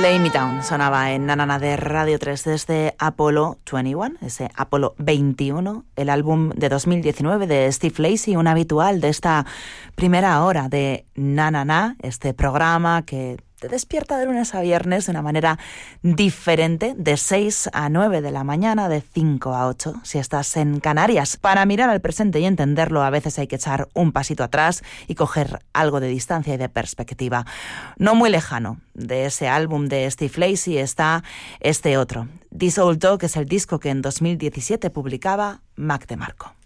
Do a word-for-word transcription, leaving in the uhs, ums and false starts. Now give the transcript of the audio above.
Lay Me Down sonaba en Nanana de Radio tres desde Apollo veintiuno, ese Apolo veintiuno, el álbum de dos mil diecinueve de Steve Lacy, un habitual de esta primera hora de Nanana, este programa que te despierta de lunes a viernes de una manera diferente, de seis a nueve de la mañana, de cinco a ocho, si estás en Canarias. Para mirar al presente y entenderlo, a veces hay que echar un pasito atrás y coger algo de distancia y de perspectiva. No muy lejano de ese álbum de Steve Lacy está este otro. This Old Dog es el disco que en dos mil diecisiete publicaba Mac DeMarco.